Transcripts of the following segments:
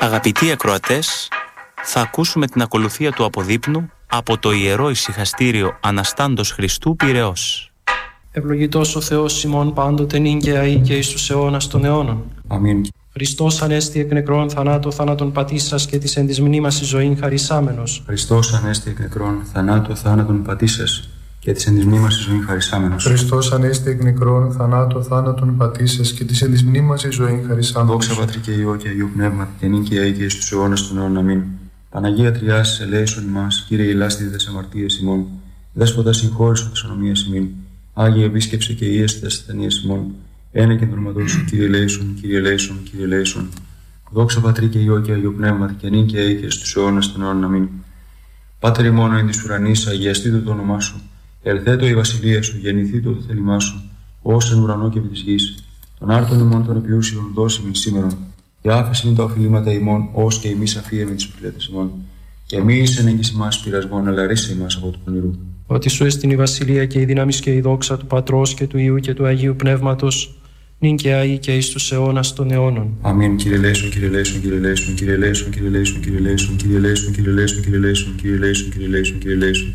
Αγαπητοί ακροατές, θα ακούσουμε την ακολουθία του αποδείπνου από το Ιερό Ησυχαστήριο Αναστάντος Χριστού Πειραιώς. Ευλογητός ο Θεός ημών πάντοτε νυν και αεί και εις τους αιώνας των αιώνων. Αμήν. Χριστός ανέστη εκ νεκρών θανάτων πατήσας και της εν της μνήμας εις ζωήν χαρισάμενος. Χριστός ανέστη εκ νεκρών θανάτων πατήσας και της εν της μνήμας εις ζωήν χαρισάμενος. Χριστός ανέστη εκ νεκρών θανάτων πατήσας και της εν της μνήμας εις ζωήν χαρισάμενος. Δόξα Πατρί και Υιό και Αγίου Πνεύματι και νυν και αεί και εις τους αιώνας των αιώνων. Αμήν. Παναγία Τριάς, ελέησον ημάς, Κύριε ηλάστη τες αμαρτίες ημών, Δέσποτα συγχώρησον τες ανομίες ημών, Άγιε επίσκεψε και ιέστε τες ασθενείες ημών, ένα και δορματός σου, Κύριε ελέησον, Κύριε ελέησον, Κύριε ελέησον. Δόξα Πατρί και Υιό και Αγίου Πνεύματι και νυν και αεί και εις τους αιώνας των αιώνων. Αμήν. Πάτερ ημών εν της ουρανής, αγιαστήτω το όνομά σου, ελθέτω η βασιλεία σου, γεννηθήτω το θέλημά σου, ως εν ουρανό και επί της γης. Τον άρτον ημών των επιούσιων δώσει μην σήμερον, και άφεσιν τα οφειλήματα ημών, ως και εμείς αφίεμεν τις οφειλέτες ημών. Και μη εις ενέγγις ημάς πειρασμόν, αλλά ρίσε ημάς από του πονηρού. Ότι σου εστιν η βασιλεία και η δύναμη και η δόξα του Πατρός και του Υιού και του Αγίου Πνεύματος, νυν και αεί και εις τους αιώνας των αιώνων. Αμήν. Κύριε ελέησον, Κύριε ελέησον, Κύριε ελέησον, Κύριε ελέησον, Κύριε ελέησον, Κύριε ελέησον, Κύριε ελέησον, Κύριε ελέησον, Κύριε ελέησον, Κύριε ελέησον, Κύριε ελέησον, Κύριε ελέησον.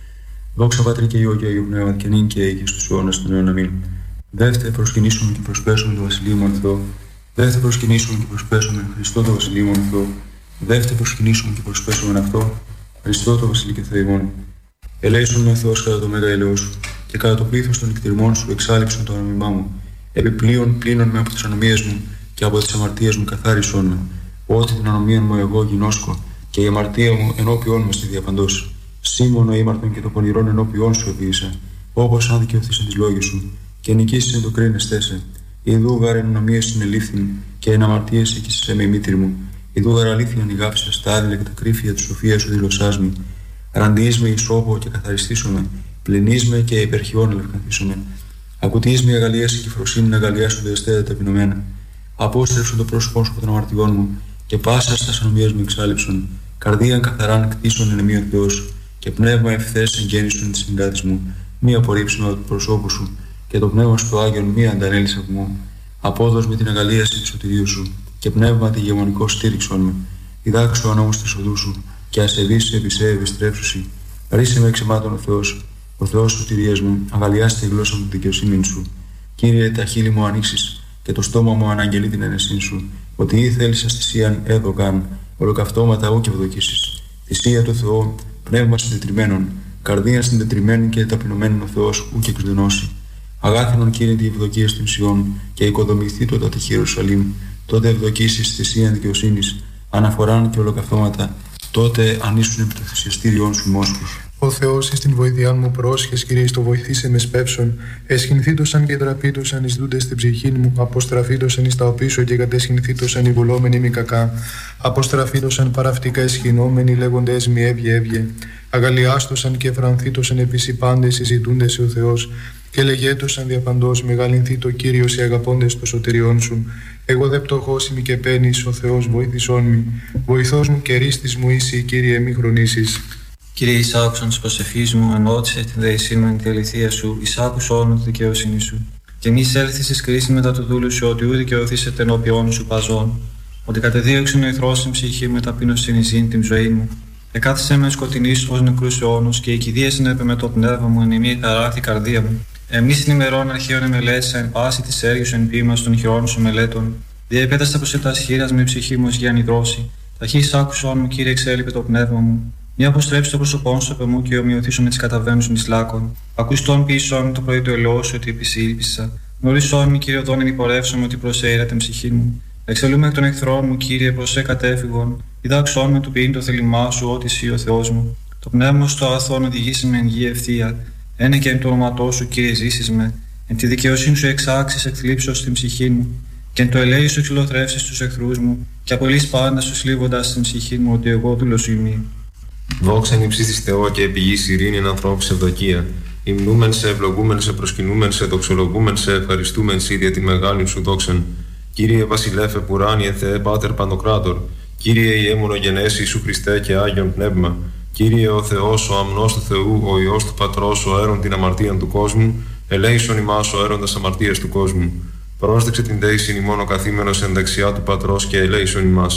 Δόξα Πατρί και Υιό και Αγίου Πνεύματι και νυν και αεί και στους αιώνας των αιώνων. Αμήν. Δεύτε προσκυνήσουμε και προσπέσουμε το Βασιλείο μου Θεό. Δεύτε προσκυνήσουμε και προσπέσουμε Χριστό το Βασιλείο μου Θεό. Δεύτε προσκυνήσουμε και προσπέσουμε αυτό Χριστό το Βασιλείο και Θεό ημών. Ελέησον με Θεός κατά το μέγα ελαιό σου και κατά το πλήθος των εκτιρμών σου εξάλληψον το ανομιμά μου. Επιπλέον πλύνον με από τις ανομίες μου και από τις αμαρτίες μου καθάρισον με. Ότι την ανομία μου εγώ γινώσκω και η αμαρτία μου ενώπιόν με στη διαπαντός. Σήμωνο ήμαρτον και το πονηρόν ενώπιόν σου επίησα, όπως αν δικαιωθείς της λόγης σου, και νικήσεις εν το κρίνες τέσε. Ιδού γάρ εν ανομίες συνελήφθην και εν αμαρτίες εκείσαι με η μήτρη μου. Ιδού γάρ αλήθεια νιγάψα στα άδειλα και τα κρύφια της σοφίας σου δηλωσάς με. Ραντείς με ισόβο και καθαριστήσομαι, πλυνείς με και υπερχιών ελευκανθήσομαι. Ακουτείς με αγαλίαση και φροσύνη να αγαλιάσονται εστέτα ταπεινωμένα. Απόστρεψον το πρόσωπό σου από των αμαρτιών μου και πάσα στα ανομίες μου εξάλληψον. Καρδίαν καθαράν κτίσον εν εμεί ο Θεός και πνεύμα ευθές εγγέννησον της συγκάτης μου. Μη απορρίψουμε από το προσώπου σου και το πνεύμα σου το Άγιον μη αντανέλεις από μου. Απόδος με την αγαλίαση του σωτηρίου σου και πνεύμα τη γεμονικό στήριξον με. Διδάξω ανόμως της οδού σου και ασεβείς επί σε επιστρέψουσι. Ρίσε με εξαιμάτων ο Θεός σωτηρίας μου, αγαλιάστε τη γλώσσα μου τη δικαιοσύνη σου. Κύριε, τα χείλη μου ανοίξεις και το στόμα μου αναγγελεί την αίνεσή σου. Ότι ή θέλεις θυσίαν έδωκαν, ολοκαυτώματα ου και ευδοκίσεις. Θυσία του Θεού, πνεύμα συντετριμένων, καρδία συντετριμένη και ταπεινωμένων ο Θεός ου και εξδενώσει. Αγάθινον Κύριε τη ευδοκία στην Σιών και οικοδομηθεί το ταχύ Ιερουσαλήμ. Τότε ευδοκίσεις θυσίαν δικαιοσύνης, αναφοράν και ολοκαυτώματα. Τότε ανήσουν επί το θυσιαστήριόν σου μόσχους. Ο Θεός εις την βοήθειά μου πρόσχες, Κύριε, στο βοηθήσε με σπεύσον. Εσχυνθήτωσαν και τραπήτωσαν εις δούντες στην ψυχή μου. Αποστραφήτωσαν εις τα οπίσω και κατεσχυνθήτωσαν οι βουλόμενοι μη κακά. Αποστραφήτωσαν παραυτικά εσχυνόμενοι λέγοντες μη έβγε. Αγαλιάστωσαν και εφρανθήτωσαν επίσης οι πάντες συζητούντες ο Θεός. Και λεγέτωσαν διαπαντός μεγαλυνθεί το Κύριος οι αγαπώντες το σωτηριών σου. Εγώ δε πτωχός είμαι και παίρνεις, ο Θεός βοήθησόν μη. Βοηθός μου και ρίστης μου είσαι, Κύριε, μη χρονίσεις. Κύριε, εισάκουσαν της προσευχής μου, ενώτησε την δεησή μου εν τη αληθεία σου, εισάκουσον τη δικαιοσύνη σου. Και μη έλθεις εις κρίση μετά του δούλου σου, ότι ου δικαιωθήσετε ενώπιόν σου παζών. Ότι κατεδίωξεν ο ηθρός στην ψυχή με ταπείνωσιν εις την ζωή μου. Εκάθισε με σκοτεινής ως νεκρούς αιώνους, και η κηδεία συνέπε με το πνεύμα μου, εν ημί ταράχθη καρδία μου. Εμείς την ημερών αρχαίων εμελέτησα εν πάση της έργης εν ποίημας των χειρών σου μελέτων. Διεπέταστα προς ετάς χείρας με ψυχή μου ως για νηδρώσει. Ταχύς άκουσον μου, Κύριε, εξέλιπε το πνεύμα μου. Μη αποστρέψει το πρόσωπό σου από μου και ομοιωθήσω με τις καταβαίνους μη λάκων. Ακουστόν πίσω το πρωί του ελαιό σου ότι επισήλπισα. Γνωρίσον μη, Κύριε, οδόν ενυπορεύσομαι ότι προσέειρα την ψυχή μου. Εξελούμε εκ των εχθρών μου, Κύριε, προσέ κατέφυγον. Διδάξον με του ποιήν το θέλημά σου, ότι εσύ ο Θεός μου. Το πνεύμα στο αγαθόν οδηγήσει με εν γη ευθεία. Ένε και εν το όνοματό σου, Κύριε, ζήσεις με. Εν τη δικαιοσύνη σου εξάξεις εκθλίψεως στην ψυχή μου. Και εν το ελέη σου εξυλοθρεύσεις τους εχθρούς μου. Και απολύς πάντα σου σλίβοντας στην ψυχή μου, ότι εγώ δούλος ημί. Δόξα εν υψίστης Θεό και επιγής ειρήνη εν ανθρώπους ευδοκία. Υμνούμεν σε, ευλογούμεν σε, προσκυνούμεν σε, δοξολογούμεν σε, ευχαριστούμεν σε για τη μεγάλη σου δόξαν. Κύριε Βασιλέφε Πουράνιε Θεέ Πάτερ Παντοκράτορ. Κύριε Ιε μονογενές Ιησού Χριστέ και Άγιον Πνεύμα. Κύριε ο Θεός, ο αμνός του Θεού, ο Υιός του Πατρός, ο αίρον την αμαρτίαν του κόσμου, ελέησον ημάς ο αίροντας αμαρτίας του κόσμου. Πρόσδεξε την δέησιν ημών ο καθήμενος εν δεξιά του Πατρός και ελέησον ημάς.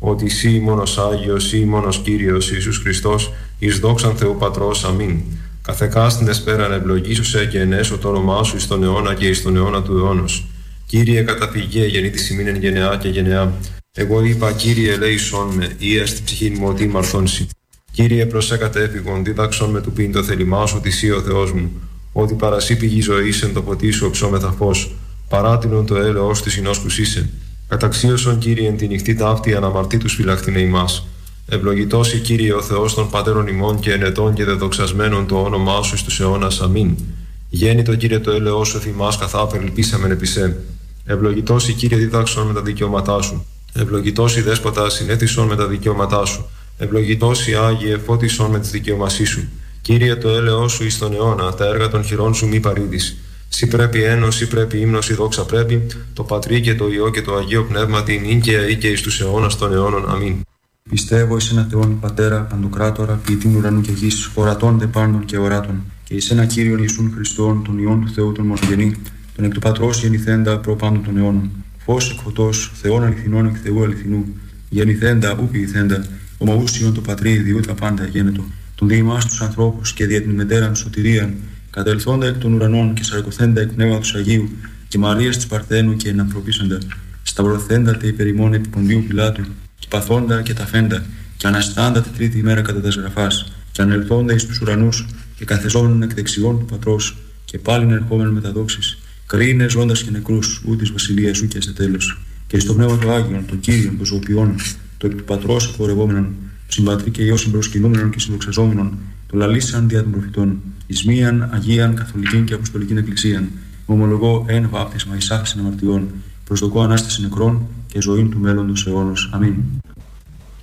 ότι εσύ μόνος Άγιος, εσύ μόνος Κύριος Ιησούς Χριστός, εις δόξαν Θεού Πατρός. Αμήν. Καθεκάστην εσπέραν ευλογήσουσε και ενέσω το όνομά σου εις τον αιώνα και εις τον αιώνα του αιώνος. Κύριε καταφυγέ γεννήτης ημίν εν γενεά και γενεά. Εγώ είπα, Κύριε ελέησόν με, ή έστι ψυχήν μου ότι μαρθώνσι. Κύριε προσέ κατέφυγον, δίδαξον με του πίν το θέλημά σου, ότι ο Θεός μου, ότι παρασύ πηγή ζωής εν το ποτί σου οψόμεθα φως, παράτηνον το έλεος της συνόσκους είσαι. Καταξίωσον, Κύριε, εν τη νυχτή ταύτη αναμαρτήτους φυλαχτήνε ημάς. Ευλογητός η Κύριε ο Θεός των πατέρων ημών και ενετών και δεδοξασμένων το όνομά σου εις τους αιώνας. Αμήν. Γέννητο, Κύριε, το έλεος σου θυμάς καθάπερ ελπίσαμεν επί σε. Ευλογητός η Κύριε δίδαξον με τα δικαιώματά σου. Ευλογητός η Δέσποτα συνέθισον με τα δικαιώματά σου. Ευλογητός η Άγιε φώτισον με τις δικαιωμασίες σου. Κύριε, το έλεος σου εις τον αιώνα, τα έργα των χειρών σου μη παρήδεις. Σύ πρέπει ένος, σύ πρέπει ύμνος, η δόξα πρέπει, το Πατρί και το Υιό και το Αγίο Πνεύμα την νυν και αεί και εις τους αιώνας των αιώνων. Αμήν. Πιστεύω εις ένα Θεόν Πατέρα, Παντοκράτορα, ποιητήν ουρανού και γης, ορατών δε πάντων και οράτων, και εις ένα Κύριον Ιησούν Χριστόν, τον Υιόν του Θεού τον μονογενή, τον εκ του Πατρός γεννηθέντα προ πάντων των αιώνων, φως εκ φωτός, Θεόν αληθινών εκ Θεού αληθινού, γεννηθέντα ου ποιηθέντα, ομοούσιον το Πατρί διού τα πάντα γένετο, τον δι' ημάς τους ανθρώπους και δια την μετέραν σωτηρίαν, κατελθόντα εκ των ουρανών και σαρκωθέντα εκ πνεύματος Αγίου, και Μαρίας της Παρθένου και ενανθρωπίσαντα, σταυρωθέντα τε υπερημών επί Ποντίου Πιλάτου, και παθόντα και ταφέντα, και αναστάντα τη τρίτη ημέρα κατά τας γραφάς, και ανελθόντα εις τους ουρανούς, και καθεζόμενον εκ δεξιών του Πατρός, και πάλιν ερχόμενον με τα δόξης, κρίνε ζώντας και νεκρούς, ού της βασιλείας σου και σε τέλος, και εις το πνεύμα του Άγιον, των Κύριων, των ζωοποιών, το εκ του Πατρός απορρευόμενον, συμπατρί και Υιό συμπροσκυνούμενον και συνδοξαζόμενον, το λαλήσαν δια των προφητών, εις μίαν Αγίαν Καθολικήν και Αποστολικήν Εκκλησίαν, ομολογώ εν βάπτισμα εις άφεσιν αμαρτιών, προσδοκώ Ανάσταση νεκρών και ζωήν του μέλλοντος αιώνος. Αμήν.